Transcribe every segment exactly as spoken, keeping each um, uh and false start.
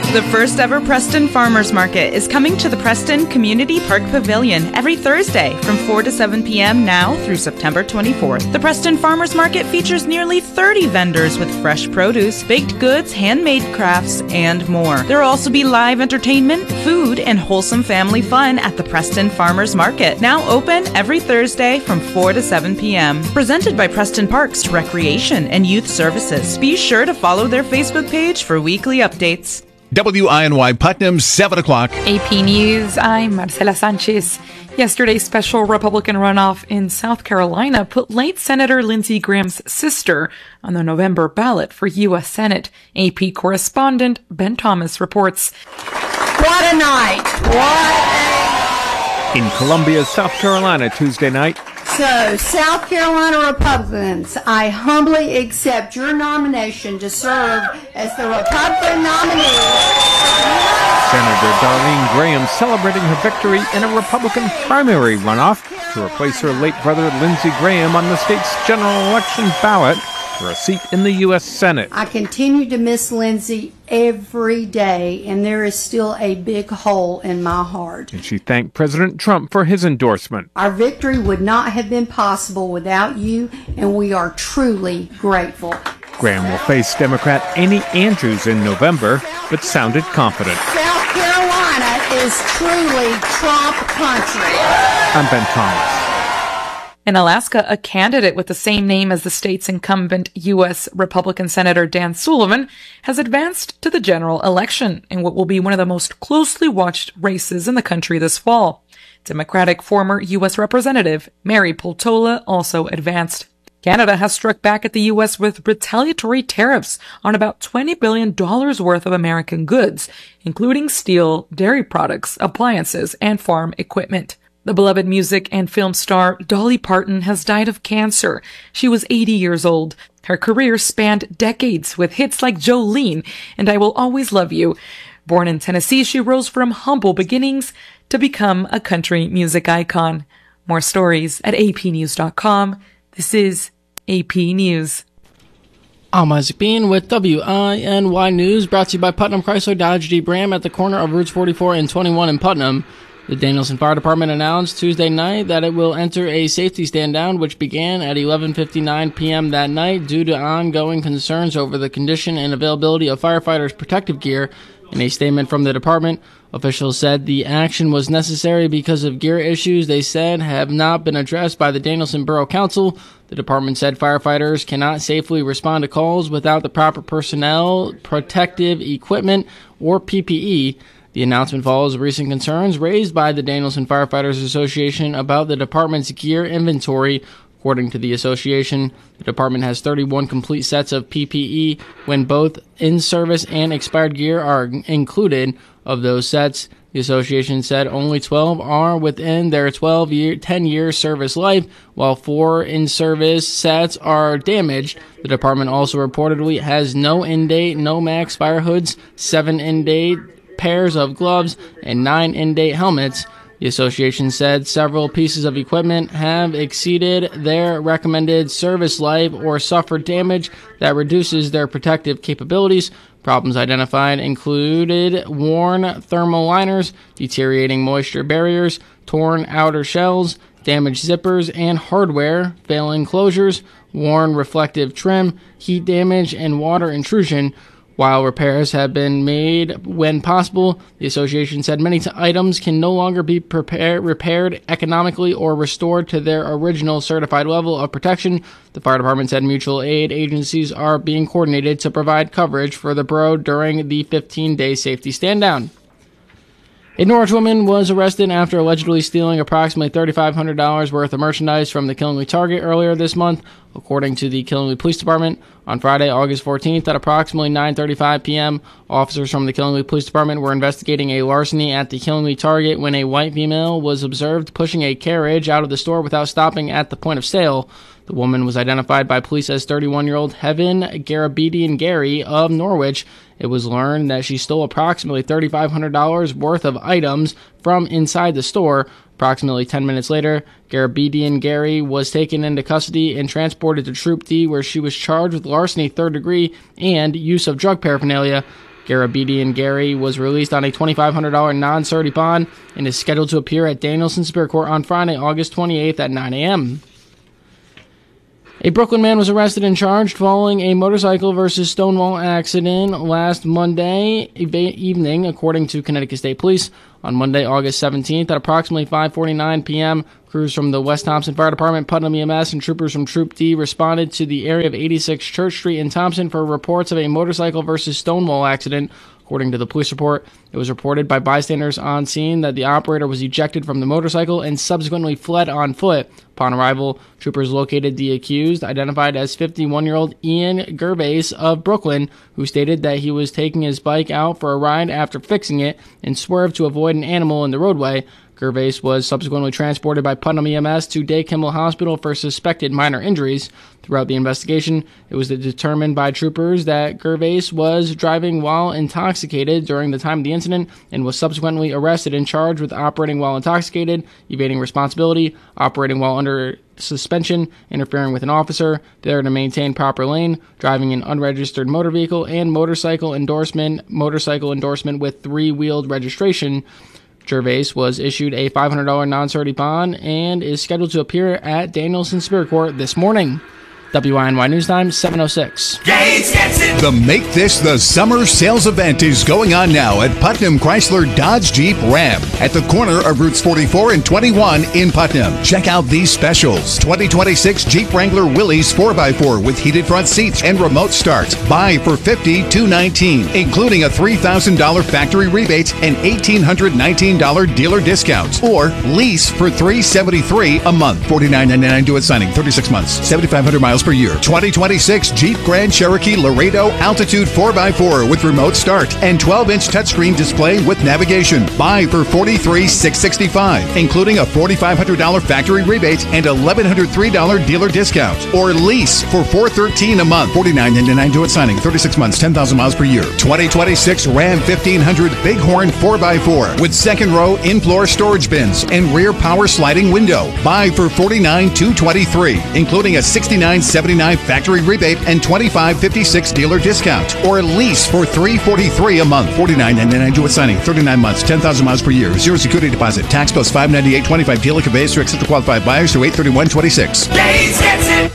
The first ever Preston Farmers Market is coming to the Preston Community Park Pavilion every Thursday from four to seven p.m. now through September twenty-fourth. The Preston Farmers Market features nearly thirty vendors with fresh produce, baked goods, handmade crafts, and more. There will also be live entertainment, food, and wholesome family fun at the Preston Farmers Market, now open every Thursday from four to seven p.m. Presented by Preston Parks, Recreation, and Youth Services. Be sure to follow their Facebook page for weekly updates. W I N Y Putnam, seven o'clock. A P News, I'm Marcela Sanchez. Yesterday's special Republican runoff in South Carolina put late Senator Lindsey Graham's sister on the November ballot for U S Senate. A P correspondent Ben Thomas reports. What a night! What a... In Columbia, South Carolina, Tuesday night. So, South Carolina Republicans, I humbly accept your nomination to serve as the Republican nominee. Senator Darlene Graham celebrating her victory in a Republican primary runoff to replace her late brother Lindsey Graham on the state's general election ballot for a seat in the U S Senate. I continue to miss Lindsey every day, and there is still a big hole in my heart. And she thanked President Trump for his endorsement. Our victory would not have been possible without you, and we are truly grateful. Graham will face Democrat Annie Andrews in November, but sounded confident. South Carolina is truly Trump country. I'm Ben Thomas. In Alaska, a candidate with the same name as the state's incumbent U S Republican Senator Dan Sullivan has advanced to the general election in what will be one of the most closely watched races in the country this fall. Democratic former U S Representative Mary Peltola also advanced. Canada has struck back at the U S with retaliatory tariffs on about twenty billion dollars worth of American goods, including steel, dairy products, appliances, and farm equipment. The beloved music and film star Dolly Parton has died of cancer. She was eighty years old. Her career spanned decades with hits like Jolene and I Will Always Love You. Born in Tennessee, she rose from humble beginnings to become a country music icon. More stories at a p news dot com. This is A P News. I'm Isaac Bean with W I N Y News, brought to you by Putnam Chrysler Dodge Jeep Ram at the corner of Routes forty-four and twenty-one in Putnam. The Danielson Fire Department announced Tuesday night that it will enter a safety stand-down, which began at eleven fifty-nine p.m. that night due to ongoing concerns over the condition and availability of firefighters' protective gear. In a statement from the department, officials said the action was necessary because of gear issues they said have not been addressed by the Danielson Borough Council. The department said firefighters cannot safely respond to calls without the proper personnel, protective equipment, or P P E. The announcement follows recent concerns raised by the Danielson Firefighters Association about the department's gear inventory. According to the association, the department has thirty-one complete sets of P P E when both in-service and expired gear are included. Of those sets, the association said only twelve are within their twelve-year, ten-year service life, while four in-service sets are damaged. The department also reportedly has no in-date, no max fire hoods, seven in-date pairs of gloves, and nine in-date helmets. The association said several pieces of equipment have exceeded their recommended service life or suffered damage that reduces their protective capabilities. Problems identified included worn thermal liners, deteriorating moisture barriers, torn outer shells, damaged zippers and hardware, failing closures, worn reflective trim, heat damage, and water intrusion. While repairs have been made when possible, the association said many t- items can no longer be prepare- repaired economically or restored to their original certified level of protection. The fire department said mutual aid agencies are being coordinated to provide coverage for the borough during the fifteen-day safety stand-down. A Norwich woman was arrested after allegedly stealing approximately three thousand five hundred dollars worth of merchandise from the Killingly Target earlier this month, according to the Killingly Police Department. On Friday, August fourteenth, at approximately nine thirty-five p.m., officers from the Killingly Police Department were investigating a larceny at the Killingly Target when a white female was observed pushing a carriage out of the store without stopping at the point of sale. The woman was identified by police as thirty-one-year-old Heaven Garabedian Gary of Norwich. It was learned that she stole approximately three thousand five hundred dollars worth of items from inside the store. Approximately ten minutes later, Garabedian Gary was taken into custody and transported to Troop D, where she was charged with larceny third degree and use of drug paraphernalia. Garabedian Gary was released on a twenty-five hundred dollars non-surety bond and is scheduled to appear at Danielson Superior Court on Friday, August twenty-eighth at nine a.m. A Brooklyn man was arrested and charged following a motorcycle versus Stonewall accident last Monday evening, according to Connecticut State Police. On Monday, August seventeenth, at approximately five forty-nine p.m., crews from the West Thompson Fire Department, Putnam E M S, and troopers from Troop D responded to the area of eighty-six Church Street in Thompson for reports of a motorcycle versus Stonewall accident. According to the police report, it was reported by bystanders on scene that the operator was ejected from the motorcycle and subsequently fled on foot. Upon arrival, troopers located the accused, identified as fifty-one-year-old Ian Gervais of Brooklyn, who stated that he was taking his bike out for a ride after fixing it and swerved to avoid an animal in the roadway. Gervais was subsequently transported by Putnam E M S to Day Kimmel Hospital for suspected minor injuries. Throughout the investigation, it was determined by troopers that Gervais was driving while intoxicated during the time of the incident and was subsequently arrested and charged with operating while intoxicated, evading responsibility, operating while under suspension, interfering with an officer, failure to maintain proper lane, driving an unregistered motor vehicle, and motorcycle endorsement, motorcycle endorsement with three-wheeled registration. Gervais was issued a five hundred dollars non-surety bond and is scheduled to appear at Danielson Superior Court this morning. W I N Y News Time, seven oh six. Gates gets it! The Make This the Summer sales event is going on now at Putnam Chrysler Dodge Jeep Ram at the corner of Routes forty-four and twenty-one in Putnam. Check out these specials. twenty twenty-six Jeep Wrangler Willys four by four with heated front seats and remote start. Buy for fifty thousand two hundred nineteen dollars, including a three thousand dollars factory rebate and one thousand eight hundred nineteen dollars dealer discount. Or lease for three hundred seventy-three dollars a month. forty-nine ninety-nine due at signing, thirty-six months, seventy-five hundred miles per year. twenty twenty-six Jeep Grand Cherokee Laredo Altitude four by four with remote start and twelve-inch touchscreen display with navigation. Buy for forty-three thousand six hundred sixty-five dollars, including a four thousand five hundred dollars factory rebate and one thousand one hundred three dollars dealer discount. Or lease for four hundred thirteen dollars a month. forty-nine ninety-nine due at signing, thirty-six months, ten thousand miles per year. twenty twenty-six Ram fifteen hundred Bighorn four by four with second row in-floor storage bins and rear power sliding window. Buy for forty-nine thousand two hundred twenty-three dollars, including a sixty-nine seventy-nine factory rebate and twenty-five fifty-six dealer discount. Or lease for three hundred forty-three dollars a month. forty-nine ninety-nine due at signing, thirty-nine months, ten thousand miles per year. Zero security deposit. Tax plus five ninety-eight twenty-five. Dealer conveys to accept qualified buyers through eight thirty-one twenty-six. Gates gets it!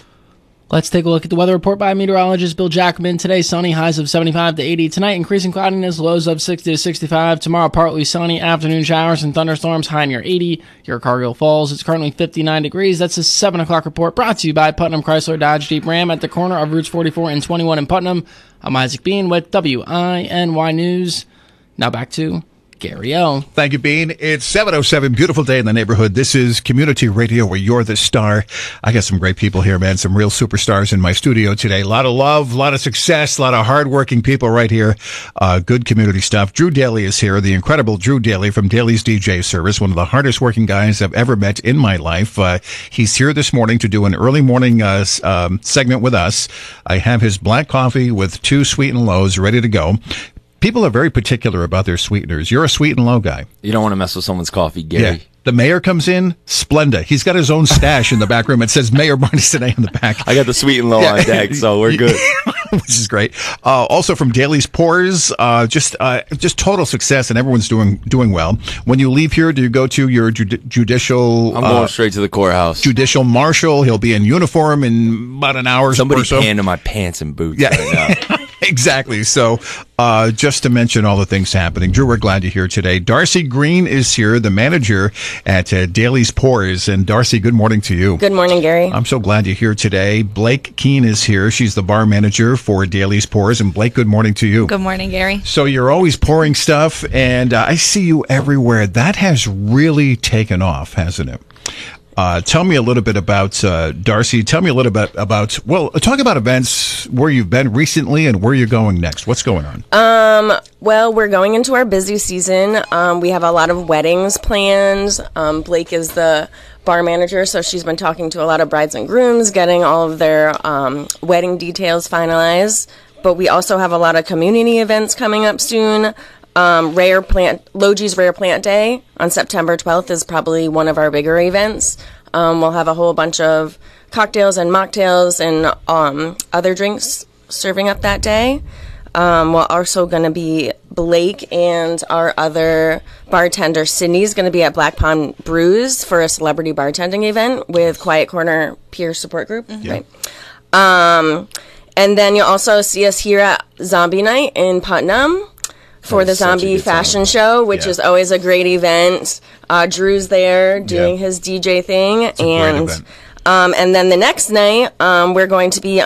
Let's take a look at the weather report by meteorologist Bill Jackman. Today, sunny, highs of seventy-five to eighty. Tonight, increasing cloudiness, lows of sixty to sixty-five. Tomorrow, partly sunny, afternoon showers and thunderstorms, high near eighty. Here at Cargill Falls, it's currently fifty-nine degrees. That's a seven o'clock report brought to you by Putnam Chrysler Dodge Jeep Ram at the corner of Routes forty-four and twenty-one in Putnam. I'm Isaac Bean with W I N Y News. Now back to Gary O. Thank you, Bean. It's seven oh seven. Beautiful day in the neighborhood. This is Community Radio where you're the star. I got some great people here, man. Some real superstars in my studio today. A lot of love, a lot of success, a lot of hardworking people right here. Uh, good community stuff. Drew Daly is here. The incredible Drew Daly from Daly's D J Service. One of the hardest working guys I've ever met in my life. Uh, he's here this morning to do an early morning uh, um, segment with us. I have his black coffee with two sweet and lows ready to go. People are very particular about their sweeteners. You're a sweet and low guy. You don't want to mess with someone's coffee, Gary. Yeah. The mayor comes in, Splenda. He's got his own stash in the back room. It says Mayor Barney today in the back. I got the sweet and low yeah. on deck, so we're good. Which is great. Uh, also from Daly's Pours, uh, just uh, just total success, and everyone's doing doing well. When you leave here, do you go to your judi- judicial? I'm going uh, straight to the courthouse. Judicial marshal. He'll be in uniform in about an hour. Somebody or so. paying to my pants and boots yeah. right now. Exactly. So, uh, just to mention all the things happening, Drew, we're glad you're here today. Darcy Green is here, the manager at uh, Daly's Pours. And Darcy, good morning to you. Good morning, Gary. I'm so glad you're here today. Blake Keene is here. She's the bar manager for Daly's Pours. And Blake, good morning to you. Good morning, Gary. So you're always pouring stuff, and uh, I see you everywhere. That has really taken off, hasn't it? Uh, tell me a little bit about, uh, Darcy, tell me a little bit about, well, talk about events, where you've been recently and where you're going next. What's going on? Um, well, we're going into our busy season. Um, we have a lot of weddings planned. Um, Blake is the bar manager, so she's been talking to a lot of brides and grooms, getting all of their, um, wedding details finalized. But we also have a lot of community events coming up soon. Um, Rare Plant, Logi's Rare Plant Day on September twelfth is probably one of our bigger events. Um, we'll have a whole bunch of cocktails and mocktails and um, other drinks serving up that day. Um, we're also going to be Blake and our other bartender, Sydney's going to be at Black Pond Brews for a celebrity bartending event with Quiet Corner Peer Support Group. Mm-hmm. Right. Um, and then you'll also see us here at Zombie Night in Putnam for the Zombie Fashion Show, which yeah. is always a great event. Uh, Drew's there doing yeah. his D J thing. It's a and great event. Um, and then the next night, um, we're going to be